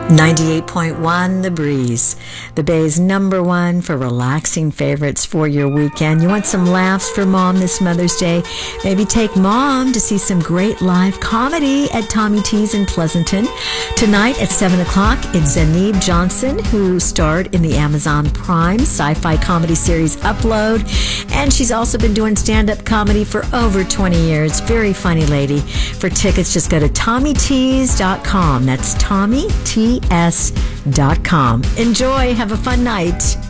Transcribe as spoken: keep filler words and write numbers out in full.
ninety-eight point one The Breeze, the Bay's number one for relaxing favorites for your weekend. You want some laughs for Mom this Mother's Day? Maybe take Mom to see some great live comedy at Tommy T's in Pleasanton. Tonight at seven o'clock, it's Zaneeb Johnson, who starred in the Amazon Prime sci-fi comedy series Upload. And she's also been doing stand-up comedy for over twenty years. Very funny lady. For tickets, just go to tommy tees dot com. That's Tommy T S dot com. Enjoy. Have a fun night.